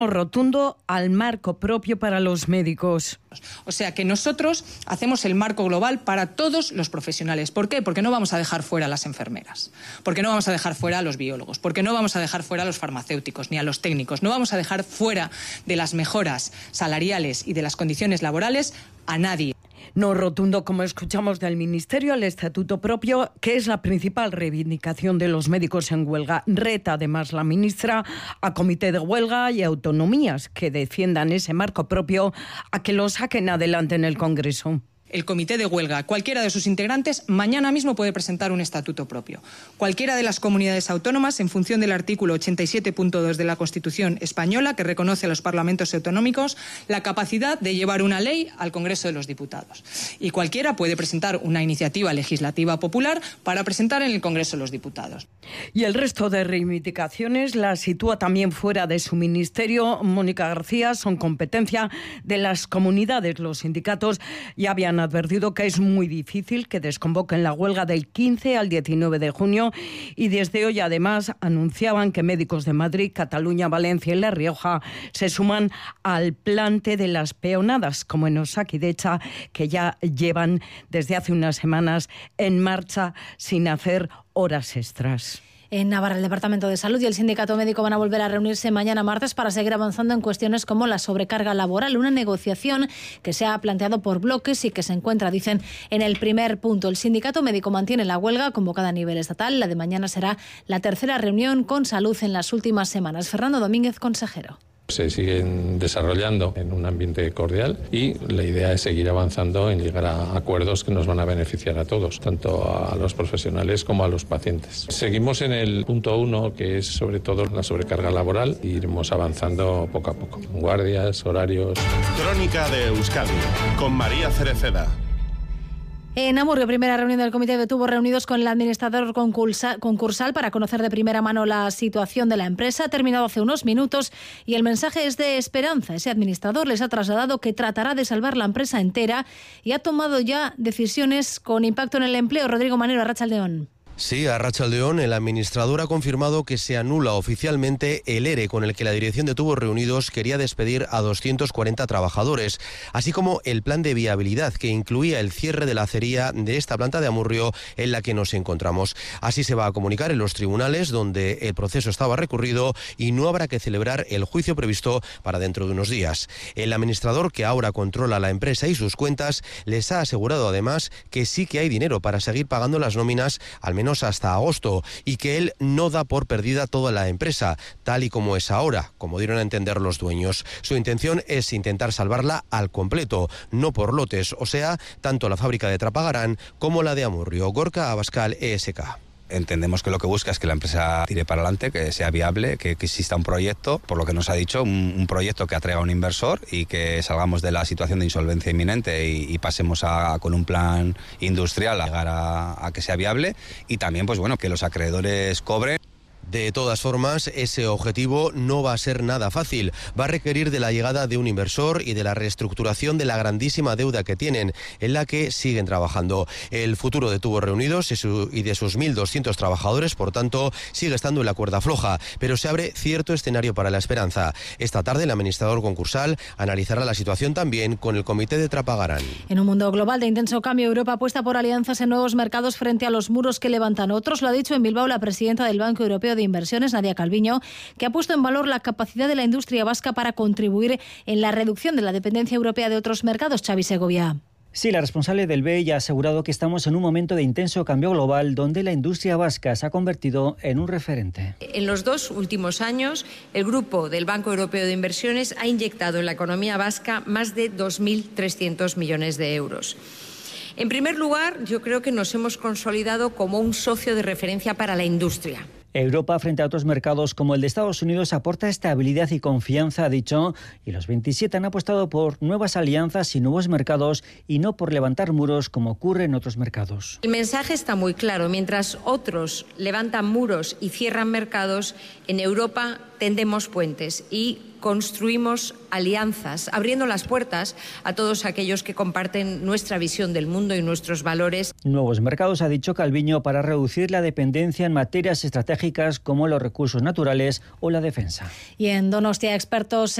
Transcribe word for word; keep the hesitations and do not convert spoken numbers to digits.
Rotundo al marco propio para los médicos. O sea que nosotros hacemos el marco global para todos los profesionales. ¿Por qué? Porque no vamos a dejar fuera a las enfermeras, porque no vamos a dejar fuera a los biólogos, porque no vamos a dejar fuera a los farmacéuticos ni a los técnicos, no vamos a dejar fuera de las mejoras salariales y de las condiciones laborales a nadie. No rotundo, como escuchamos del Ministerio, al estatuto propio, que es la principal reivindicación de los médicos en huelga. Reta además la ministra a comité de huelga y autonomías que defiendan ese marco propio a que lo saquen adelante en el Congreso. El comité de huelga, cualquiera de sus integrantes, mañana mismo puede presentar un estatuto propio. Cualquiera de las comunidades autónomas, en función del artículo ochenta y siete punto dos de la Constitución española, que reconoce a los parlamentos autonómicos la capacidad de llevar una ley al Congreso de los Diputados. Y cualquiera puede presentar una iniciativa legislativa popular para presentar en el Congreso de los Diputados. Y el resto de reivindicaciones las sitúa también fuera de su ministerio. Mónica García, son competencia de las comunidades. Los sindicatos ya habían advertido que es muy difícil que desconvoquen la huelga del quince al diecinueve de junio y desde hoy además anunciaban que médicos de Madrid, Cataluña, Valencia y La Rioja se suman al plante de las peonadas, como en Osakidetza, que ya llevan desde hace unas semanas en marcha sin hacer horas extras. En Navarra, el Departamento de Salud y el Sindicato Médico van a volver a reunirse mañana martes para seguir avanzando en cuestiones como la sobrecarga laboral, una negociación que se ha planteado por bloques y que se encuentra, dicen, en el primer punto. El Sindicato Médico mantiene la huelga convocada a nivel estatal. La de mañana será la tercera reunión con Salud en las últimas semanas. Fernando Domínguez, consejero. Se siguen desarrollando en un ambiente cordial y la idea es seguir avanzando en llegar a acuerdos que nos van a beneficiar a todos, tanto a los profesionales como a los pacientes. Seguimos en el punto uno, que es sobre todo la sobrecarga laboral, e iremos avanzando poco a poco. Guardias, horarios. Crónica de Euskadi, con María Cereceda. En Amurrio, primera reunión del comité de tubos reunidos con el administrador concursal para conocer de primera mano la situación de la empresa. Ha terminado hace unos minutos y el mensaje es de esperanza. Ese administrador les ha trasladado que tratará de salvar la empresa entera y ha tomado ya decisiones con impacto en el empleo. Rodrigo Manero, Arratsaldeon. Sí, a Arratsaldeon, el administrador ha confirmado que se anula oficialmente el ERE con el que la dirección de Tubos Reunidos quería despedir a doscientos cuarenta trabajadores, así como el plan de viabilidad que incluía el cierre de la acería de esta planta de Amurrio en la que nos encontramos. Así se va a comunicar en los tribunales donde el proceso estaba recurrido y no habrá que celebrar el juicio previsto para dentro de unos días. El administrador, que ahora controla la empresa y sus cuentas, les ha asegurado además que sí que hay dinero para seguir pagando las nóminas al menos hasta agosto y que él no da por perdida toda la empresa, tal y como es ahora, como dieron a entender los dueños. Su intención es intentar salvarla al completo, no por lotes, o sea, tanto la fábrica de Trapagarán como la de Amurrio. Gorka Abascal, E S K. Entendemos que lo que busca es que la empresa tire para adelante, que sea viable, que, que exista un proyecto, por lo que nos ha dicho, un, un proyecto que atraiga a un inversor y que salgamos de la situación de insolvencia inminente y, y pasemos a, con un plan industrial a llegar a, a que sea viable y también, pues bueno, que los acreedores cobren. De todas formas, ese objetivo no va a ser nada fácil. Va a requerir de la llegada de un inversor y de la reestructuración de la grandísima deuda que tienen, en la que siguen trabajando. El futuro de Tubos Reunidos y de sus mil doscientos trabajadores, por tanto, sigue estando en la cuerda floja, pero se abre cierto escenario para la esperanza. Esta tarde, el administrador concursal analizará la situación también con el comité de Trapagarán. En un mundo global de intenso cambio, Europa apuesta por alianzas en nuevos mercados frente a los muros que levantan otros. Lo ha dicho en Bilbao la presidenta del Banco Europeo de Inversiones, Nadia Calviño, que ha puesto en valor la capacidad de la industria vasca para contribuir en la reducción de la dependencia europea de otros mercados. Xavi Segovia. Sí, la responsable del B E I ha asegurado que estamos en un momento de intenso cambio global donde la industria vasca se ha convertido en un referente. En los dos últimos años, el grupo del Banco Europeo de Inversiones ha inyectado en la economía vasca más de dos mil trescientos millones de euros. En primer lugar, yo creo que nos hemos consolidado como un socio de referencia para la industria. Europa, frente a otros mercados como el de Estados Unidos, aporta estabilidad y confianza, ha dicho, y los veintisiete han apostado por nuevas alianzas y nuevos mercados y no por levantar muros como ocurre en otros mercados. El mensaje está muy claro. Mientras otros levantan muros y cierran mercados, en Europa tendemos puentes y construimos alianzas, abriendo las puertas a todos aquellos que comparten nuestra visión del mundo y nuestros valores. Nuevos Mercados ha dicho Calviño para reducir la dependencia en materias estratégicas como los recursos naturales o la defensa. Y en Donostia, expertos